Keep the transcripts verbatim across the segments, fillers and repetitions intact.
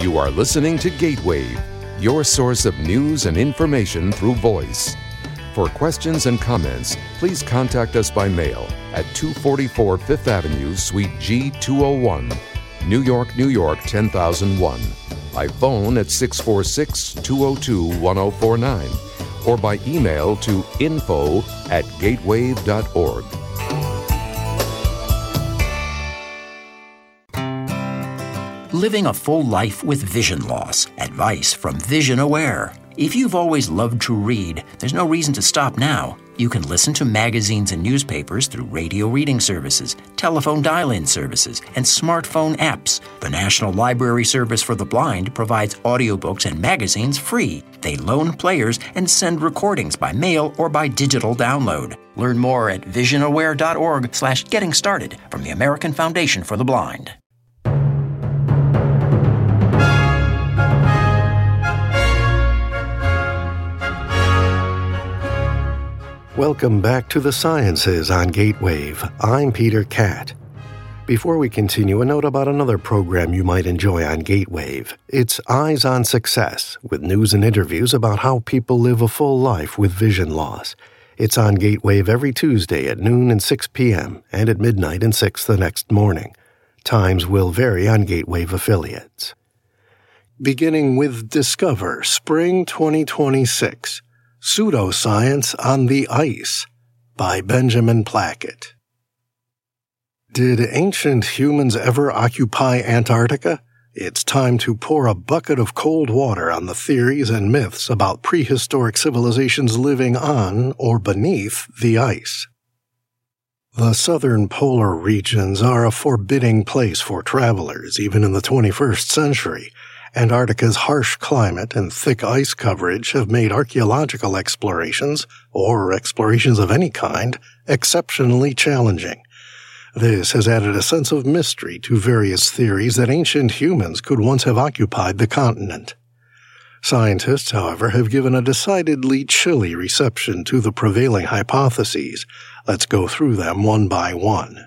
You are listening to Gatewave, your source of news and information through voice. For questions and comments, please contact us by mail at two forty-four Fifth Avenue, Suite G two oh one, New York, New York ten thousand one, by phone at six four six, two oh two, one oh four nine, or by email to info at gatewave dot org. Living a full life with vision loss. Advice from Vision Aware. If you've always loved to read, there's no reason to stop now. You can listen to magazines and newspapers through radio reading services, telephone dial-in services, and smartphone apps. The National Library Service for the Blind provides audiobooks and magazines free. They loan players and send recordings by mail or by digital download. Learn more at visionaware dot org slash getting started from the American Foundation for the Blind. Welcome back to the Sciences on Gatewave. I'm Peter Catt. Before we continue, a note about another program you might enjoy on Gatewave. It's Eyes on Success, with news and interviews about how people live a full life with vision loss. It's on Gatewave every Tuesday at noon and six p.m. and at midnight and six the next morning. Times will vary on Gatewave affiliates. Beginning with Discover Spring twenty twenty-six. Pseudoscience on the Ice by Benjamin Plackett. Did ancient humans ever occupy Antarctica? It's time to pour a bucket of cold water on the theories and myths about prehistoric civilizations living on or beneath the ice. The southern polar regions are a forbidding place for travelers, even in the twenty-first century. Antarctica's harsh climate and thick ice coverage have made archaeological explorations, or explorations of any kind, exceptionally challenging. This has added a sense of mystery to various theories that ancient humans could once have occupied the continent. Scientists, however, have given a decidedly chilly reception to the prevailing hypotheses. Let's go through them one by one.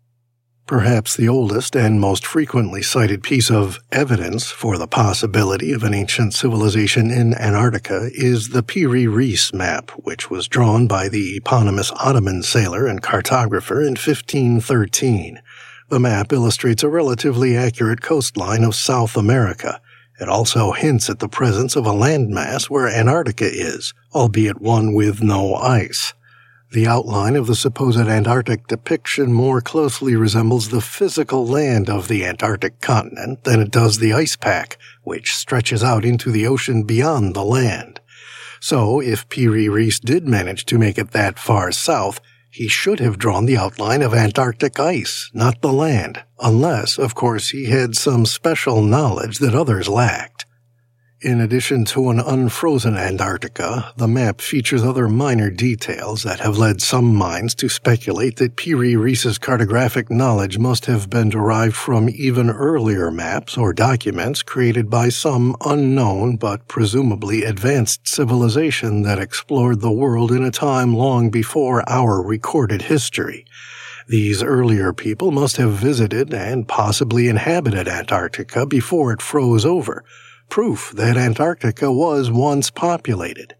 Perhaps the oldest and most frequently cited piece of evidence for the possibility of an ancient civilization in Antarctica is the Piri Reis map, which was drawn by the eponymous Ottoman sailor and cartographer in fifteen thirteen. The map illustrates a relatively accurate coastline of South America. It also hints at the presence of a landmass where Antarctica is, albeit one with no ice. The outline of the supposed Antarctic depiction more closely resembles the physical land of the Antarctic continent than it does the ice pack, which stretches out into the ocean beyond the land. So, if Piri Reis did manage to make it that far south, he should have drawn the outline of Antarctic ice, not the land, unless, of course, he had some special knowledge that others lacked. In addition to an unfrozen Antarctica, the map features other minor details that have led some minds to speculate that Piri Reis's cartographic knowledge must have been derived from even earlier maps or documents created by some unknown but presumably advanced civilization that explored the world in a time long before our recorded history. These earlier people must have visited and possibly inhabited Antarctica before it froze over, proof that Antarctica was once populated.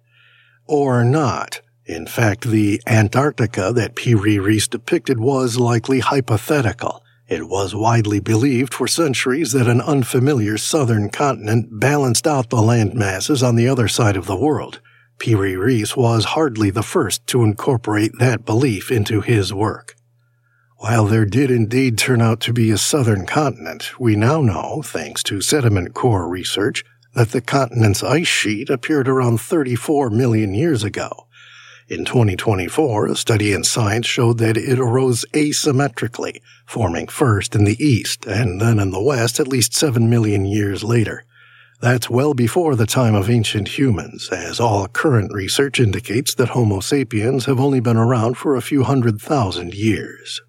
Or not. In fact, the Antarctica that Piri Reis depicted was likely hypothetical. It was widely believed for centuries that an unfamiliar southern continent balanced out the land masses on the other side of the world. Piri Reis was hardly the first to incorporate that belief into his work. While there did indeed turn out to be a southern continent, we now know, thanks to sediment core research, that the continent's ice sheet appeared around thirty-four million years ago. In twenty twenty-four, a study in Science showed that it arose asymmetrically, forming first in the east and then in the west at least seven million years later. That's well before the time of ancient humans, as all current research indicates that Homo sapiens have only been around for a few hundred thousand years.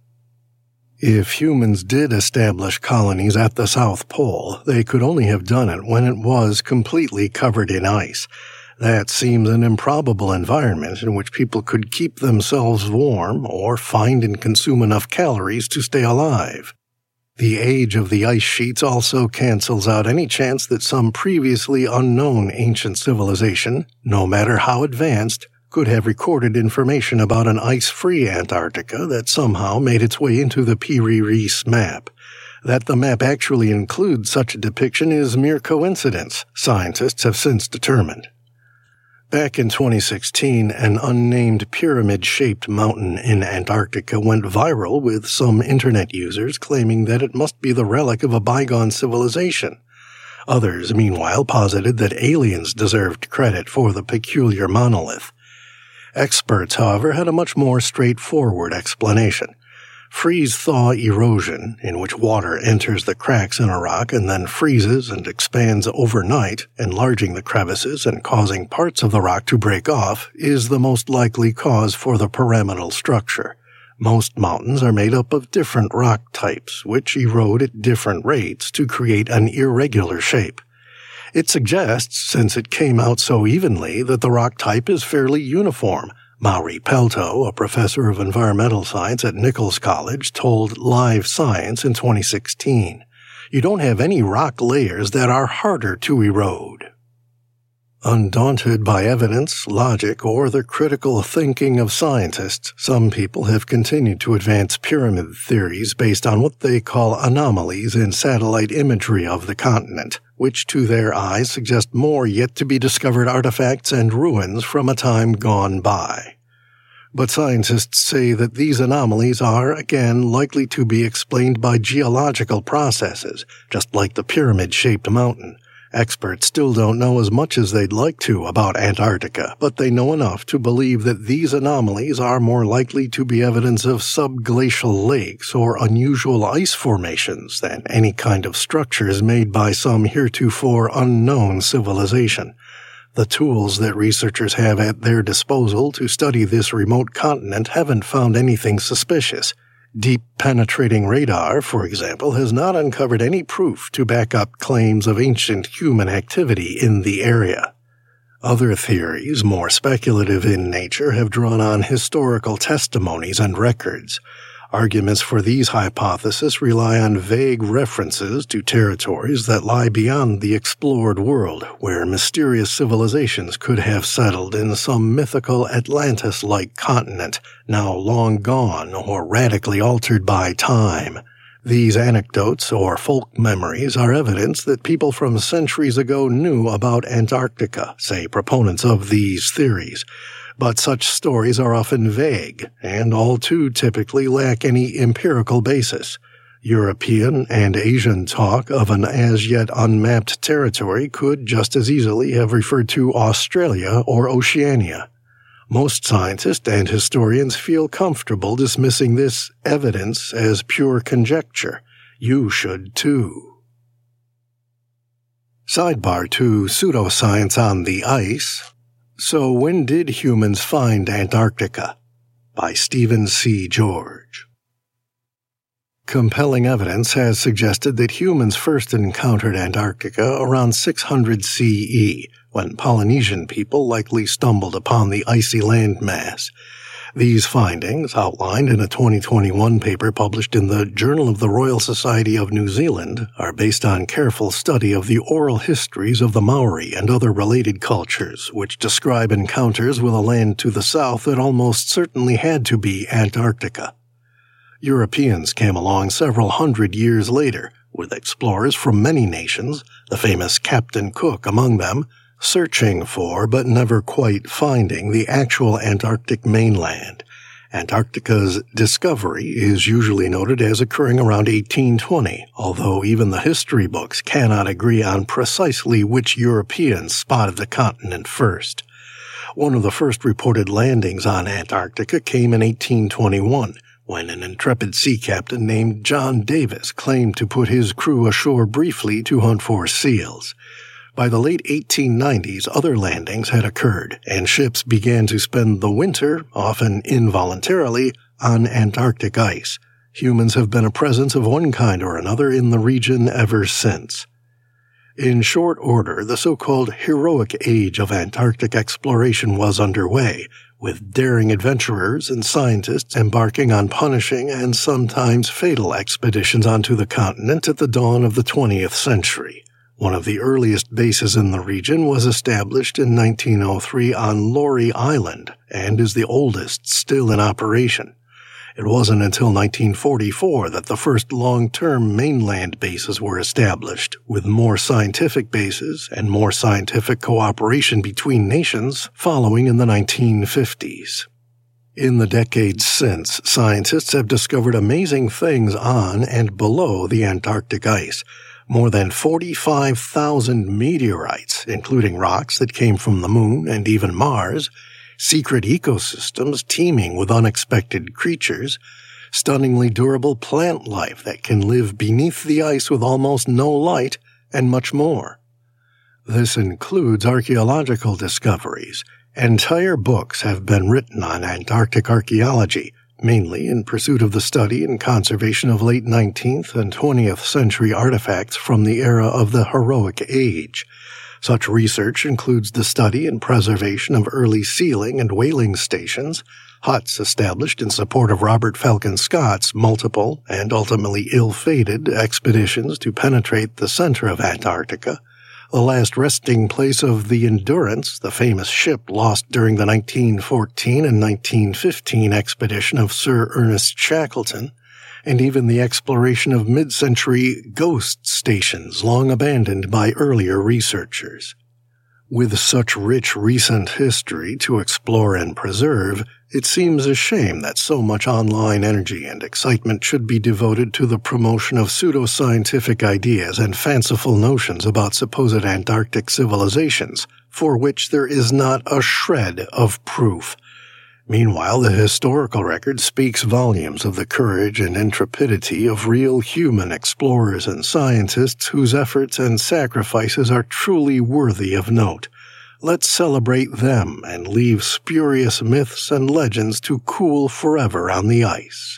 If humans did establish colonies at the South Pole, they could only have done it when it was completely covered in ice. That seems an improbable environment in which people could keep themselves warm or find and consume enough calories to stay alive. The age of the ice sheets also cancels out any chance that some previously unknown ancient civilization, no matter how advanced, could have recorded information about an ice-free Antarctica that somehow made its way into the Piri Reis map. That the map actually includes such a depiction is mere coincidence, scientists have since determined. Back in twenty sixteen, an unnamed pyramid-shaped mountain in Antarctica went viral, with some internet users claiming that it must be the relic of a bygone civilization. Others, meanwhile, posited that aliens deserved credit for the peculiar monolith. Experts, however, had a much more straightforward explanation. Freeze-thaw erosion, in which water enters the cracks in a rock and then freezes and expands overnight, enlarging the crevices and causing parts of the rock to break off, is the most likely cause for the pyramidal structure. Most mountains are made up of different rock types, which erode at different rates to create an irregular shape. It suggests, since it came out so evenly, that the rock type is fairly uniform. Mauri Pelto, a professor of environmental science at Nichols College, told Live Science in twenty sixteen, "You don't have any rock layers that are harder to erode." Undaunted by evidence, logic, or the critical thinking of scientists, some people have continued to advance pyramid theories based on what they call anomalies in satellite imagery of the continent, which to their eyes suggest more yet-to-be-discovered artifacts and ruins from a time gone by. But scientists say that these anomalies are, again, likely to be explained by geological processes, just like the pyramid-shaped mountain. Experts still don't know as much as they'd like to about Antarctica, but they know enough to believe that these anomalies are more likely to be evidence of subglacial lakes or unusual ice formations than any kind of structures made by some heretofore unknown civilization. The tools that researchers have at their disposal to study this remote continent haven't found anything suspicious. Deep penetrating radar, for example, has not uncovered any proof to back up claims of ancient human activity in the area. Other theories, more speculative in nature, have drawn on historical testimonies and records. Arguments for these hypotheses rely on vague references to territories that lie beyond the explored world, where mysterious civilizations could have settled in some mythical Atlantis-like continent, now long gone or radically altered by time. These anecdotes or folk memories are evidence that people from centuries ago knew about Antarctica, say proponents of these theories. But such stories are often vague, and all too typically lack any empirical basis. European and Asian talk of an as-yet unmapped territory could just as easily have referred to Australia or Oceania. Most scientists and historians feel comfortable dismissing this evidence as pure conjecture. You should too. Sidebar to Pseudoscience on the Ice. So When Did Humans Find Antarctica? By Stephen C. George. Compelling evidence has suggested that humans first encountered Antarctica around six hundred C E, when Polynesian people likely stumbled upon the icy landmass. These findings, outlined in a twenty twenty-one paper published in the Journal of the Royal Society of New Zealand, are based on careful study of the oral histories of the Maori and other related cultures, which describe encounters with a land to the south that almost certainly had to be Antarctica. Europeans came along several hundred years later, with explorers from many nations, the famous Captain Cook among them, searching for, but never quite finding, the actual Antarctic mainland. Antarctica's discovery is usually noted as occurring around eighteen twenty, although even the history books cannot agree on precisely which Europeans spotted the continent first. One of the first reported landings on Antarctica came in eighteen twenty-one, when an intrepid sea captain named John Davis claimed to put his crew ashore briefly to hunt for seals. By the late eighteen nineties, other landings had occurred, and ships began to spend the winter, often involuntarily, on Antarctic ice. Humans have been a presence of one kind or another in the region ever since. In short order, the so-called heroic age of Antarctic exploration was underway, with daring adventurers and scientists embarking on punishing and sometimes fatal expeditions onto the continent at the dawn of the twentieth century. One of the earliest bases in the region was established in nineteen oh three on Laurie Island and is the oldest still in operation. It wasn't until nineteen forty-four that the first long-term mainland bases were established, with more scientific bases and more scientific cooperation between nations following in the nineteen fifties. In the decades since, scientists have discovered amazing things on and below the Antarctic ice. More than forty-five thousand meteorites, including rocks that came from the Moon and even Mars, secret ecosystems teeming with unexpected creatures, stunningly durable plant life that can live beneath the ice with almost no light, and much more. This includes archaeological discoveries. Entire books have been written on Antarctic archaeology, mainly in pursuit of the study and conservation of late nineteenth and twentieth century artifacts from the era of the heroic age. Such research includes the study and preservation of early sealing and whaling stations, huts established in support of Robert Falcon Scott's multiple and ultimately ill-fated expeditions to penetrate the center of Antarctica, the last resting place of the Endurance, the famous ship lost during the nineteen fourteen and nineteen fifteen expedition of Sir Ernest Shackleton, and even the exploration of mid-century ghost stations long abandoned by earlier researchers. With such rich recent history to explore and preserve, it seems a shame that so much online energy and excitement should be devoted to the promotion of pseudoscientific ideas and fanciful notions about supposed Antarctic civilizations, for which there is not a shred of proof. Meanwhile, the historical record speaks volumes of the courage and intrepidity of real human explorers and scientists whose efforts and sacrifices are truly worthy of note. Let's celebrate them and leave spurious myths and legends to cool forever on the ice.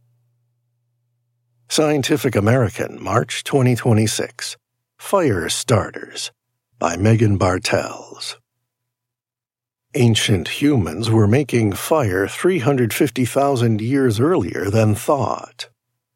Scientific American, March twenty twenty-six. Fire Starters by Megan Bartels. Ancient humans were making fire three hundred fifty thousand years earlier than thought.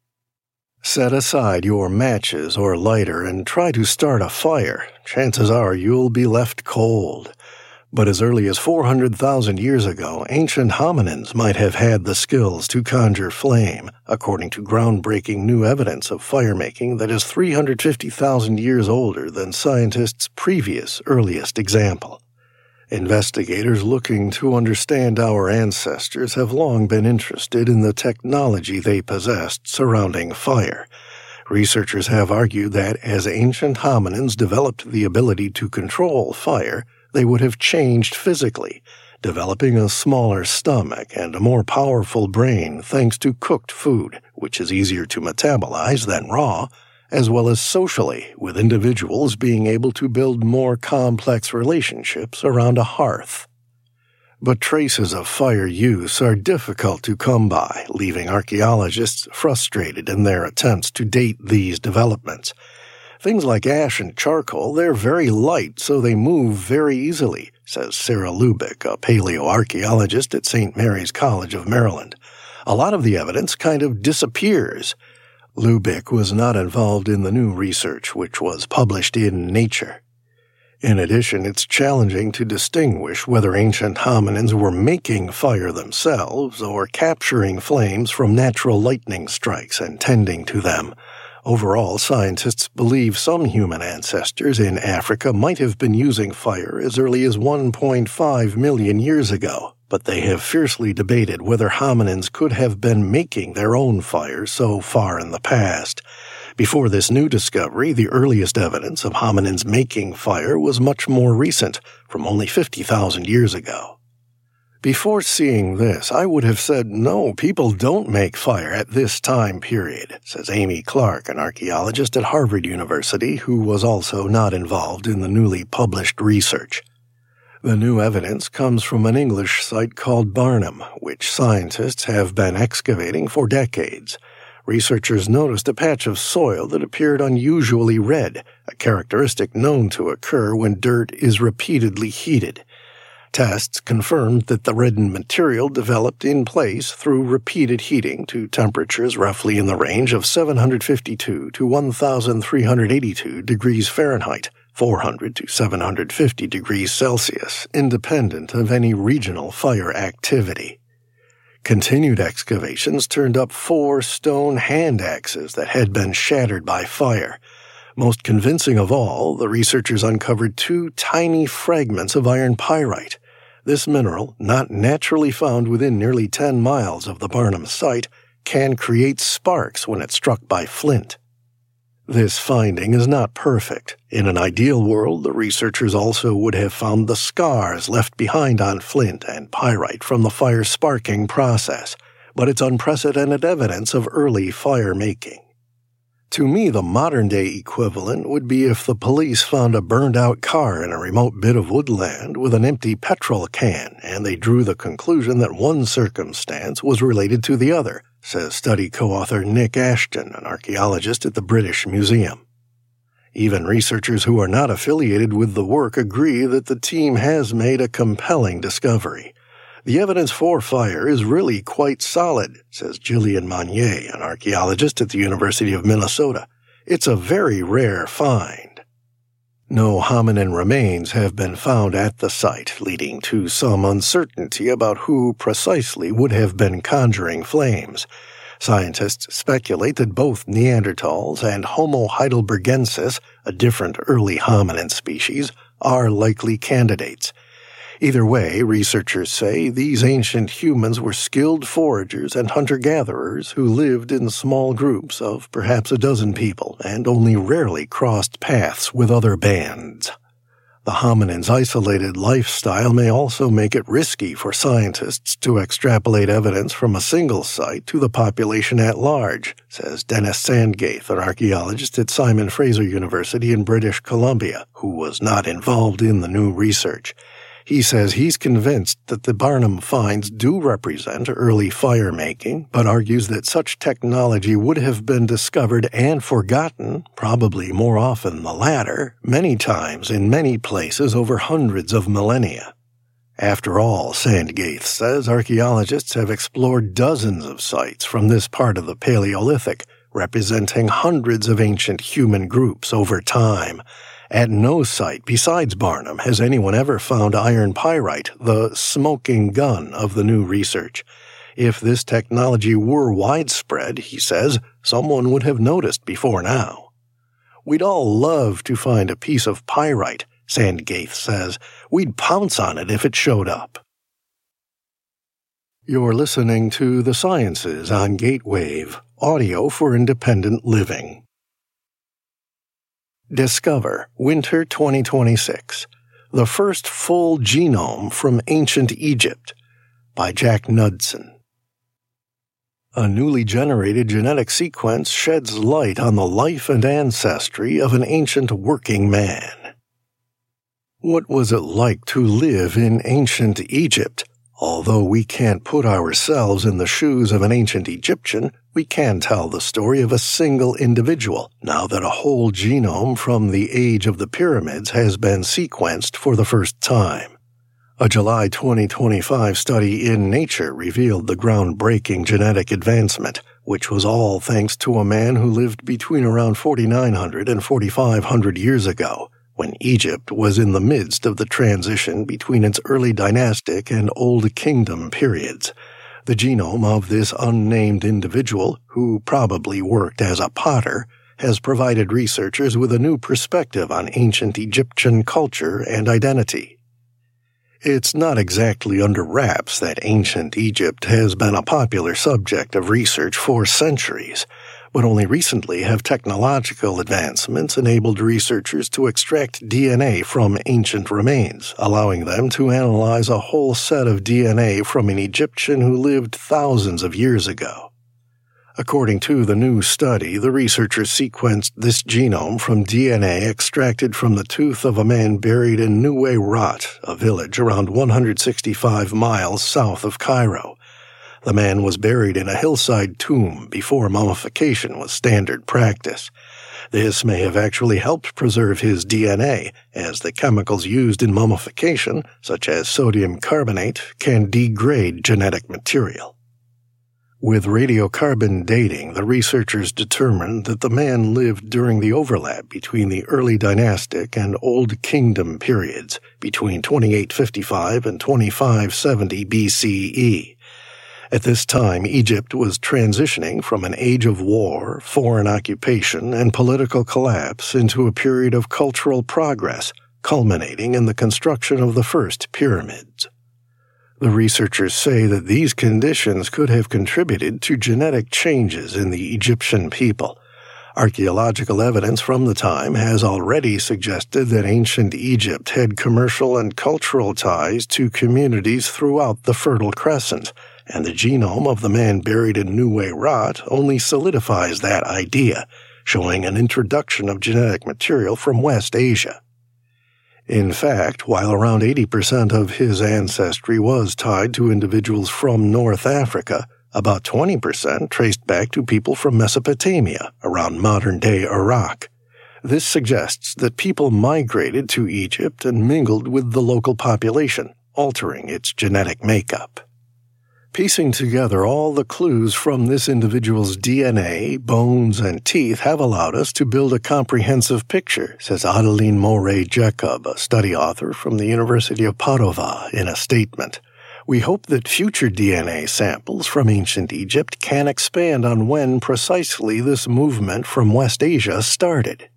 Set aside your matches or lighter and try to start a fire. Chances are you'll be left cold. But as early as four hundred thousand years ago, ancient hominins might have had the skills to conjure flame, according to groundbreaking new evidence of fire-making that is three hundred fifty thousand years older than scientists' previous earliest example. Investigators looking to understand our ancestors have long been interested in the technology they possessed surrounding fire. Researchers have argued that as ancient hominins developed the ability to control fire, they would have changed physically, developing a smaller stomach and a more powerful brain thanks to cooked food, which is easier to metabolize than raw, as well as socially, with individuals being able to build more complex relationships around a hearth. But traces of fire use are difficult to come by, leaving archaeologists frustrated in their attempts to date these developments. Things like ash and charcoal, they're very light, so they move very easily, says Sarah Lubick, a paleoarchaeologist at Saint Mary's College of Maryland. A lot of the evidence kind of disappears. Lubick was not involved in the new research, which was published in Nature. In addition, it's challenging to distinguish whether ancient hominins were making fire themselves or capturing flames from natural lightning strikes and tending to them. Overall, scientists believe some human ancestors in Africa might have been using fire as early as one point five million years ago, but they have fiercely debated whether hominins could have been making their own fire so far in the past. Before this new discovery, the earliest evidence of hominins making fire was much more recent, from only fifty thousand years ago. Before seeing this, I would have said, no, people don't make fire at this time period, says Amy Clark, an archaeologist at Harvard University who was also not involved in the newly published research. The new evidence comes from an English site called Barnum, which scientists have been excavating for decades. Researchers noticed a patch of soil that appeared unusually red, a characteristic known to occur when dirt is repeatedly heated. Tests confirmed that the reddened material developed in place through repeated heating to temperatures roughly in the range of seven hundred fifty-two to one thousand three hundred eighty-two degrees Fahrenheit, four hundred to seven hundred fifty degrees Celsius, independent of any regional fire activity. Continued excavations turned up four stone hand axes that had been shattered by fire. Most convincing of all, the researchers uncovered two tiny fragments of iron pyrite. This mineral, not naturally found within nearly ten miles of the Barnum site, can create sparks when it's struck by flint. This finding is not perfect. In an ideal world, the researchers also would have found the scars left behind on flint and pyrite from the fire sparking process, but it's unprecedented evidence of early fire making. To me, the modern-day equivalent would be if the police found a burned-out car in a remote bit of woodland with an empty petrol can, and they drew the conclusion that one circumstance was related to the other, says study co-author Nick Ashton, an archaeologist at the British Museum. Even researchers who are not affiliated with the work agree that the team has made a compelling discovery. The evidence for fire is really quite solid, says Gillian Monnier, an archaeologist at the University of Minnesota. It's a very rare find. No hominin remains have been found at the site, leading to some uncertainty about who precisely would have been conjuring flames. Scientists speculate that both Neanderthals and Homo heidelbergensis, a different early hominin species, are likely candidates. Either way, researchers say these ancient humans were skilled foragers and hunter-gatherers who lived in small groups of perhaps a dozen people and only rarely crossed paths with other bands. The hominins' isolated lifestyle may also make it risky for scientists to extrapolate evidence from a single site to the population at large, says Dennis Sandgaith, an archaeologist at Simon Fraser University in British Columbia, who was not involved in the new research. He says he's convinced that the Barnum finds do represent early fire-making, but argues that such technology would have been discovered and forgotten, probably more often the latter, many times in many places over hundreds of millennia. After all, Sandgaith says archaeologists have explored dozens of sites from this part of the Paleolithic, representing hundreds of ancient human groups over time. At no site besides Barnum has anyone ever found iron pyrite, the smoking gun of the new research. If this technology were widespread, he says, someone would have noticed before now. We'd all love to find a piece of pyrite, Sandgaith says. We'd pounce on it if it showed up. You're listening to The Sciences on Gatewave, audio for independent living. Discover, Winter twenty twenty-six, The First Full Genome from Ancient Egypt, by Jack Knudsen. A newly generated genetic sequence sheds light on the life and ancestry of an ancient working man. What was it like to live in ancient Egypt? Although we can't put ourselves in the shoes of an ancient Egyptian, we can tell the story of a single individual, now that a whole genome from the age of the pyramids has been sequenced for the first time. A July twenty twenty-five study in Nature revealed the groundbreaking genetic advancement, which was all thanks to a man who lived between around forty-nine hundred and forty-five hundred years ago, when Egypt was in the midst of the transition between its early dynastic and Old Kingdom periods. The genome of this unnamed individual, who probably worked as a potter, has provided researchers with a new perspective on ancient Egyptian culture and identity. It's not exactly under wraps that ancient Egypt has been a popular subject of research for centuries, but only recently have technological advancements enabled researchers to extract D N A from ancient remains, allowing them to analyze a whole set of D N A from an Egyptian who lived thousands of years ago. According to the new study, the researchers sequenced this genome from D N A extracted from the tooth of a man buried in Noué Rat, a village around one hundred sixty-five miles south of Cairo. The man was buried in a hillside tomb before mummification was standard practice. This may have actually helped preserve his D N A, as the chemicals used in mummification, such as sodium carbonate, can degrade genetic material. With radiocarbon dating, the researchers determined that the man lived during the overlap between the early dynastic and Old Kingdom periods, between twenty-eight fifty-five and twenty-five seventy B C E. At this time, Egypt was transitioning from an age of war, foreign occupation, and political collapse into a period of cultural progress, culminating in the construction of the first pyramids. The researchers say that these conditions could have contributed to genetic changes in the Egyptian people. Archaeological evidence from the time has already suggested that ancient Egypt had commercial and cultural ties to communities throughout the Fertile Crescent, and the genome of the man buried in Nieuwe Raad only solidifies that idea, showing an introduction of genetic material from West Asia. In fact, while around eighty percent of his ancestry was tied to individuals from North Africa, about twenty percent traced back to people from Mesopotamia, around modern-day Iraq. This suggests that people migrated to Egypt and mingled with the local population, altering its genetic makeup. Piecing together all the clues from this individual's D N A, bones, and teeth have allowed us to build a comprehensive picture, says Adeline Moret-Jacob, a study author from the University of Padova, in a statement. We hope that future D N A samples from ancient Egypt can expand on when precisely this movement from West Asia started.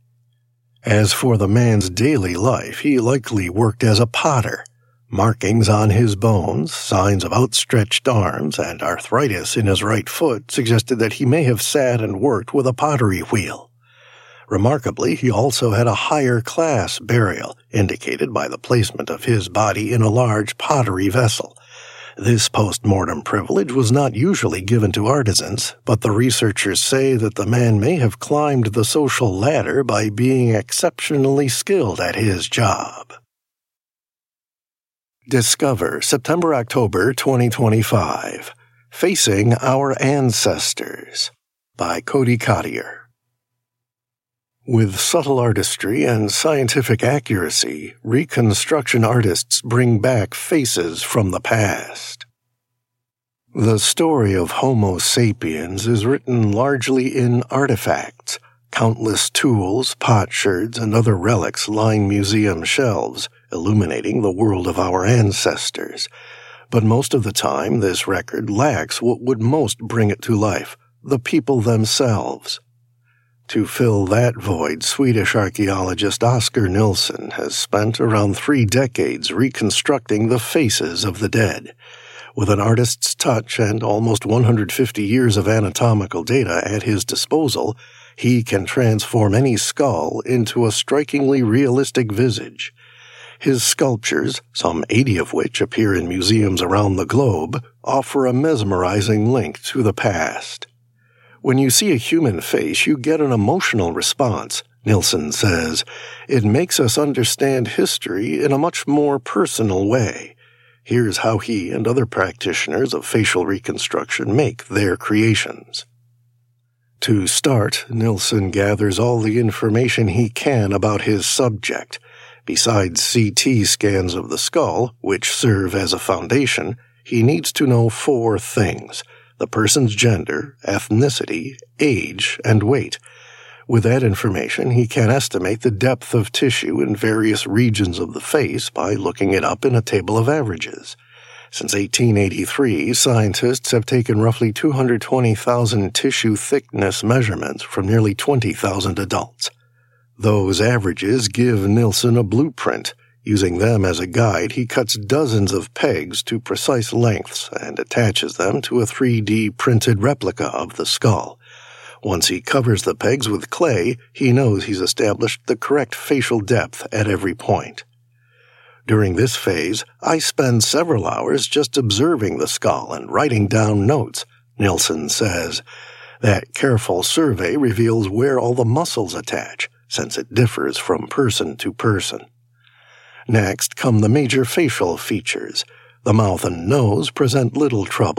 As for the man's daily life, he likely worked as a potter. Markings on his bones, signs of outstretched arms, and arthritis in his right foot suggested that he may have sat and worked with a pottery wheel. Remarkably, he also had a higher class burial, indicated by the placement of his body in a large pottery vessel. This post-mortem privilege was not usually given to artisans, but the researchers say that the man may have climbed the social ladder by being exceptionally skilled at his job. Discover September-October twenty twenty-five, Facing Our Ancestors, by Cody Cottier. With subtle artistry and scientific accuracy, reconstruction artists bring back faces from the past. The story of Homo sapiens is written largely in artifacts. Countless tools, potsherds, and other relics line museum shelves, illuminating the world of our ancestors. But most of the time, this record lacks what would most bring it to life, the people themselves. To fill that void, Swedish archaeologist Oskar Nilsson has spent around three decades reconstructing the faces of the dead. With an artist's touch and almost one hundred fifty years of anatomical data at his disposal, he can transform any skull into a strikingly realistic visage. His sculptures, some eighty of which appear in museums around the globe, offer a mesmerizing link to the past. When you see a human face, you get an emotional response, Nilsson says. It makes us understand history in a much more personal way. Here's how he and other practitioners of facial reconstruction make their creations. To start, Nilsson gathers all the information he can about his subject. Besides C T scans of the skull, which serve as a foundation, he needs to know four things: the person's gender, ethnicity, age, and weight. With that information, he can estimate the depth of tissue in various regions of the face by looking it up in a table of averages. Since eighteen eighty-three, scientists have taken roughly two hundred twenty thousand tissue thickness measurements from nearly twenty thousand adults. Those averages give Nilsson a blueprint. Using them as a guide, he cuts dozens of pegs to precise lengths and attaches them to a three D printed replica of the skull. Once he covers the pegs with clay, he knows he's established the correct facial depth at every point. During this phase, I spend several hours just observing the skull and writing down notes, Nilsson says. That careful survey reveals where all the muscles attach, since it differs from person to person. Next come the major facial features. The mouth and nose present little trouble,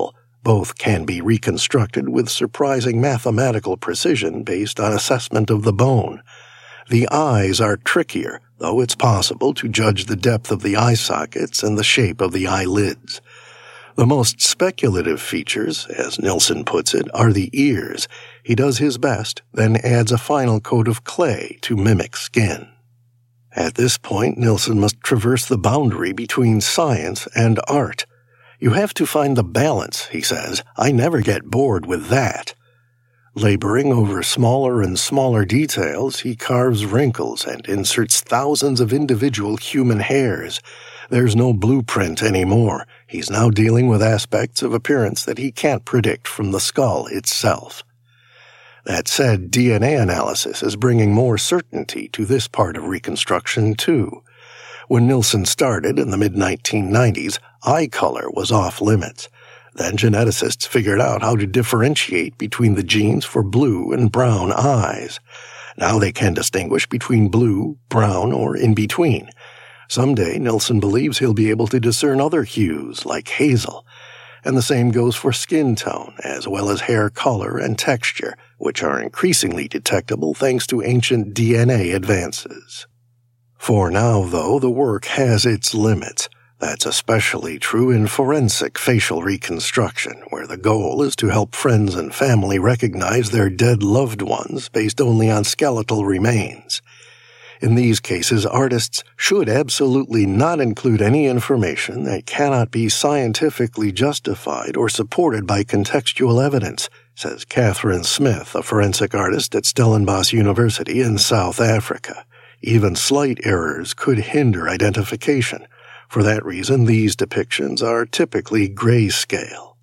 Both can be reconstructed with surprising mathematical precision based on assessment of the bone. The eyes are trickier, though it's possible to judge the depth of the eye sockets and the shape of the eyelids. The most speculative features, as Nilsson puts it, are the ears. He does his best, then adds a final coat of clay to mimic skin. At this point, Nilsson must traverse the boundary between science and art. You have to find the balance, he says. I never get bored with that. Laboring over smaller and smaller details, he carves wrinkles and inserts thousands of individual human hairs. There's no blueprint anymore. He's now dealing with aspects of appearance that he can't predict from the skull itself. That said, D N A analysis is bringing more certainty to this part of reconstruction, too. When Nilsson started in the mid nineteen nineties, eye color was off limits. Then geneticists figured out how to differentiate between the genes for blue and brown eyes. Now they can distinguish between blue, brown, or in between. Someday, Nilsson believes he'll be able to discern other hues, like hazel. And the same goes for skin tone, as well as hair color and texture, which are increasingly detectable thanks to ancient D N A advances. For now, though, the work has its limits. That's especially true in forensic facial reconstruction, where the goal is to help friends and family recognize their dead loved ones based only on skeletal remains. In these cases, artists should absolutely not include any information that cannot be scientifically justified or supported by contextual evidence, says Catherine Smith, a forensic artist at Stellenbosch University in South Africa. Even slight errors could hinder identification. For that reason, these depictions are typically grayscale.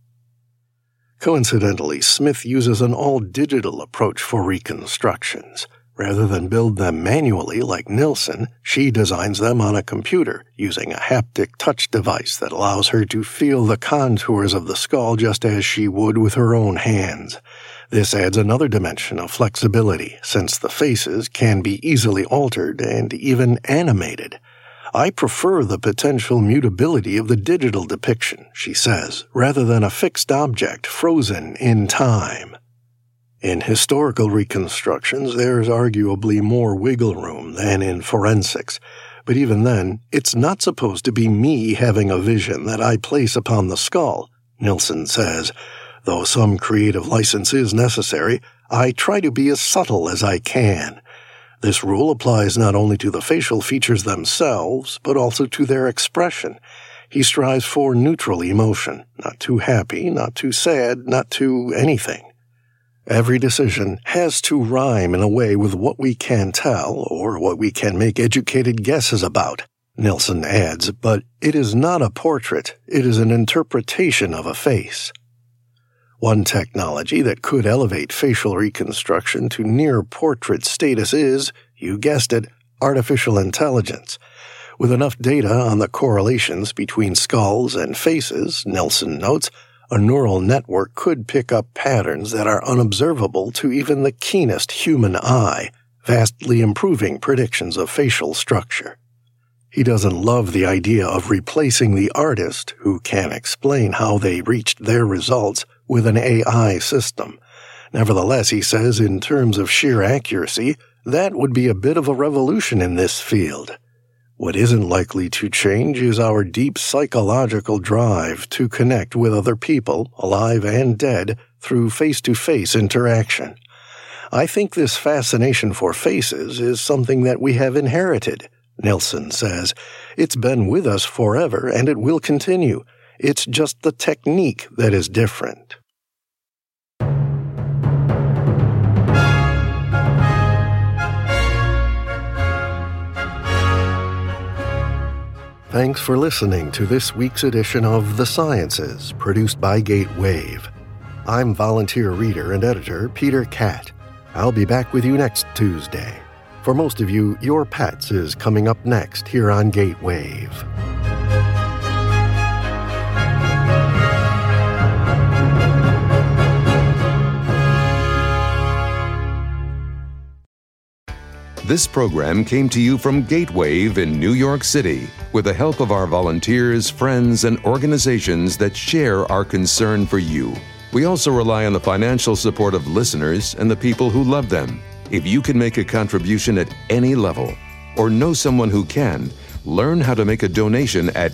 Coincidentally, Smith uses an all-digital approach for reconstructions. Rather than build them manually like Nilsson, she designs them on a computer using a haptic touch device that allows her to feel the contours of the skull just as she would with her own hands. This adds another dimension of flexibility, since the faces can be easily altered and even animated. I prefer the potential mutability of the digital depiction, she says, rather than a fixed object frozen in time. In historical reconstructions, there's arguably more wiggle room than in forensics, but even then, it's not supposed to be me having a vision that I place upon the skull, Nilsson says. Though some creative license is necessary, I try to be as subtle as I can. This rule applies not only to the facial features themselves, but also to their expression. He strives for neutral emotion, not too happy, not too sad, not too anything. Every decision has to rhyme in a way with what we can tell or what we can make educated guesses about, Nilsson adds, but it is not a portrait, it is an interpretation of a face. One technology that could elevate facial reconstruction to near-portrait status is, you guessed it, artificial intelligence. With enough data on the correlations between skulls and faces, Nilsson notes, a neural network could pick up patterns that are unobservable to even the keenest human eye, vastly improving predictions of facial structure. He doesn't love the idea of replacing the artist, who can explain how they reached their results, with an A I system. Nevertheless, he says, in terms of sheer accuracy, that would be a bit of a revolution in this field. What isn't likely to change is our deep psychological drive to connect with other people, alive and dead, through face-to-face interaction. I think this fascination for faces is something that we have inherited, Nilsson says. It's been with us forever, and it will continue. It's just the technique that is different. Thanks for listening to this week's edition of The Sciences, produced by Gatewave. I'm volunteer reader and editor Peter Catt. I'll be back with you next Tuesday. For most of you, Your Pets is coming up next here on Gatewave. This program came to you from Gatewave in New York City with the help of our volunteers, friends, and organizations that share our concern for you. We also rely on the financial support of listeners and the people who love them. If you can make a contribution at any level or know someone who can, learn how to make a donation at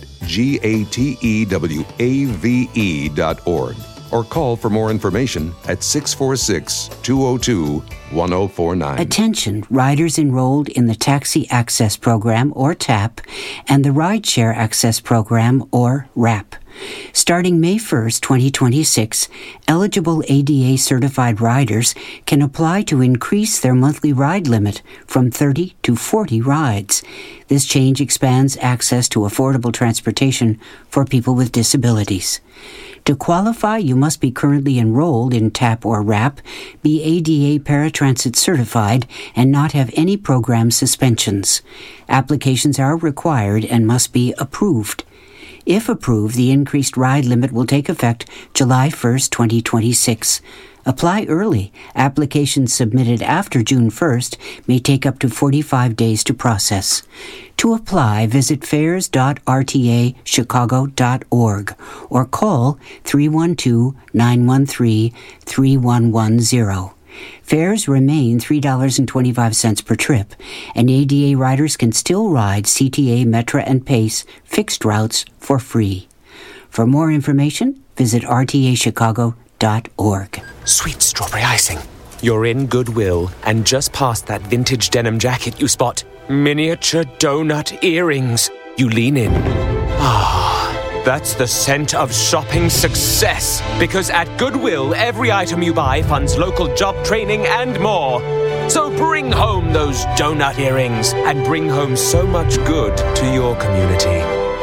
gatewave dot org or call for more information at six four six, two oh two, one oh four nine. Attention, riders enrolled in the Taxi Access Program, or TAP, and the Rideshare Access Program, or RAP. Starting May first, twenty twenty-six, eligible A D A-certified riders can apply to increase their monthly ride limit from thirty to forty rides. This change expands access to affordable transportation for people with disabilities. To qualify, you must be currently enrolled in TAP or RAP, be A D A paratransit certified, and not have any program suspensions. Applications are required and must be approved. If approved, the increased ride limit will take effect July first, twenty twenty-six. Apply early. Applications submitted after June first may take up to forty-five days to process. To apply, visit fares dot r t a chicago dot org or call three one two, nine one three, three one one zero. Fares remain three dollars and twenty-five cents per trip, and A D A riders can still ride C T A, Metra, and PACE fixed routes for free. For more information, visit r t a chicago dot org. Sweet strawberry icing. You're in Goodwill, and just past that vintage denim jacket you spot miniature donut earrings. You lean in. Ah. That's the scent of shopping success. Because at Goodwill, every item you buy funds local job training and more. So bring home those donut earrings and bring home so much good to your community.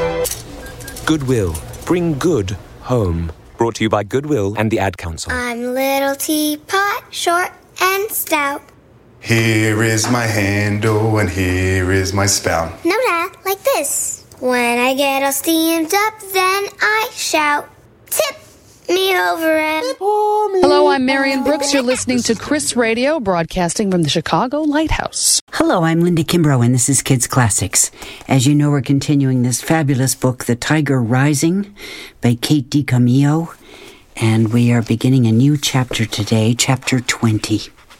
Goodwill. Bring good home. Brought to you by Goodwill and the Ad Council. I'm little teapot, short and stout. Here is my handle and here is my spout. No, Dad, like this. When I get all steamed up, then I shout, tip me over and pour me. Hello, I'm Marion Brooks. You're listening to Chris Radio, broadcasting from the Chicago Lighthouse. Hello, I'm Linda Kimbrough, and this is Kids Classics. As you know, we're continuing this fabulous book, The Tiger Rising, by Kate DiCamillo, and we are beginning a new chapter today, chapter twenty.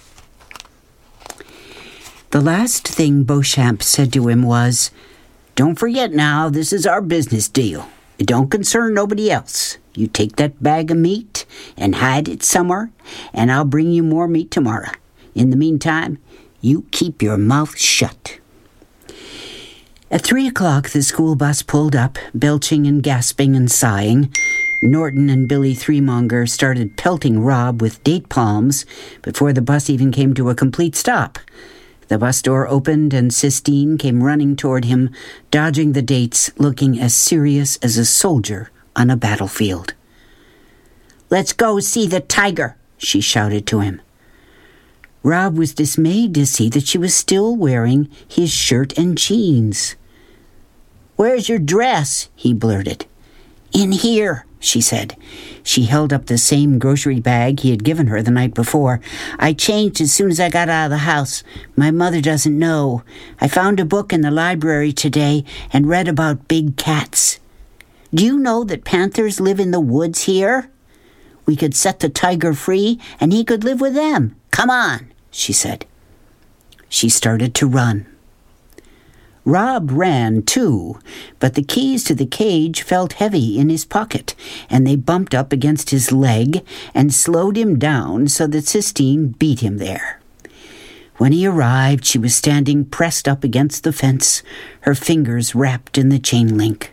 The last thing Beauchamp said to him was, "Don't forget now, this is our business deal. It don't concern nobody else. You take that bag of meat and hide it somewhere, and I'll bring you more meat tomorrow. In the meantime, you keep your mouth shut." At three o'clock, the school bus pulled up, belching and gasping and sighing. Norton and Billy Threemonger started pelting Rob with date palms before the bus even came to a complete stop. The bus door opened and Sistine came running toward him, dodging the dates, looking as serious as a soldier on a battlefield. "Let's go see the tiger," she shouted to him. Rob was dismayed to see that she was still wearing his shirt and jeans. "Where's your dress?" he blurted. "In here," she said. She held up the same grocery bag he had given her the night before. "I changed as soon as I got out of the house. My mother doesn't know. I found a book in the library today and read about big cats. Do you know that panthers live in the woods here? We could set the tiger free and he could live with them. Come on," she said. She started to run. Rob ran, too, but the keys to the cage felt heavy in his pocket, and they bumped up against his leg and slowed him down so that Sistine beat him there. When he arrived, she was standing pressed up against the fence, her fingers wrapped in the chain link.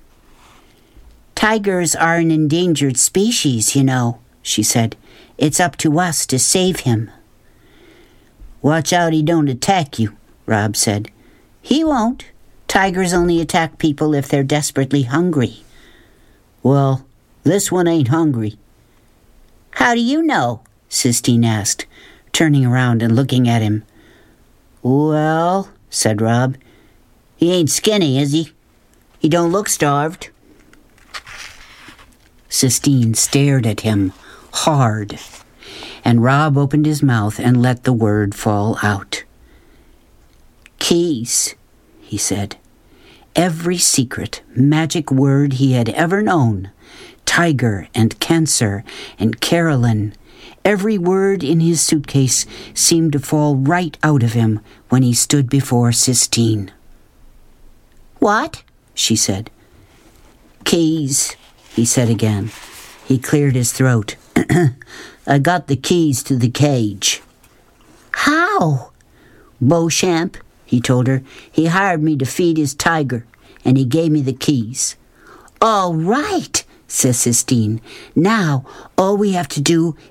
"Tigers are an endangered species, you know," she said. "It's up to us to save him." "Watch out he don't attack you," Rob said. "He won't. Tigers only attack people if they're desperately hungry." "Well, this one ain't hungry." "How do you know?" Sistine asked, turning around and looking at him. "Well," said Rob, "he ain't skinny, is he? He don't look starved." Sistine stared at him hard, and Rob opened his mouth and let the word fall out. Keys, he said. Every secret, magic word he had ever known. Tiger and Cancer and Carolyn. Every word in his suitcase seemed to fall right out of him when he stood before Sistine. What? She said. Keys, he said again. He cleared his throat. I got the keys to the cage. How? Beauchamp, he told her. He hired me to feed his tiger, and he gave me the keys. All right, says Sistine. Now, all we have to do